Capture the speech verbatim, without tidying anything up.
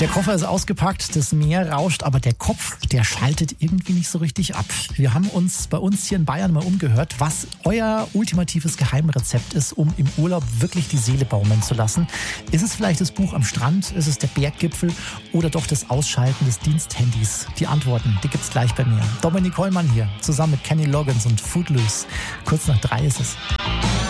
Der Koffer ist ausgepackt, das Meer rauscht, aber der Kopf, der schaltet irgendwie nicht so richtig ab. Wir haben uns bei uns hier in Bayern mal umgehört, was euer ultimatives Geheimrezept ist, um im Urlaub wirklich die Seele baumeln zu lassen. Ist es vielleicht das Buch am Strand? Ist es der Berggipfel? Oder doch das Ausschalten des Diensthandys? Die Antworten, die gibt's gleich bei mir. Dominik Hollmann hier, zusammen mit Kenny Loggins und Footloose. Kurz nach drei ist es.